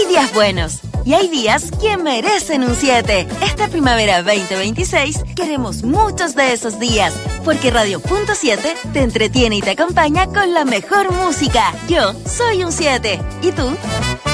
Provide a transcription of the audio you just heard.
días buenos y hay días que merecen un 7. Esta primavera 2026 queremos muchos de esos días, porque Radio Punto 7 te entretiene y te acompaña con la mejor música. Yo soy un 7. ¿Y tú?